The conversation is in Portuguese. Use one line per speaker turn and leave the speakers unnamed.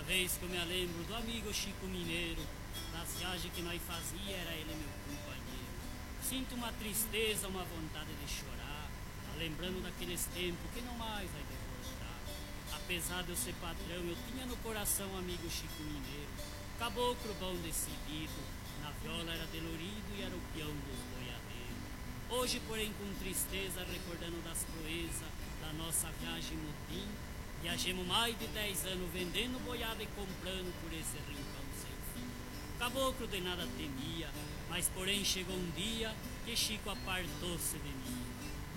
vez que eu me lembro do amigo Chico Mineiro, das viagens que nós fazia, era ele meu companheiro. Sinto uma tristeza, uma vontade de chorar, lembrando daqueles tempos que não mais vai de voltar. Apesar de eu ser patrão, eu tinha no coração amigo Chico Mineiro, caboclo bom decidido, na viola era delorido e era o peão dos boiadeiros. Hoje, porém, com tristeza, recordando das proezas da nossa viagem motim, viajemos mais de 10 anos vendendo boiada e comprando por esse rincão sem fim. O caboclo de nada temia, mas porém chegou um dia que Chico apartou-se de mim.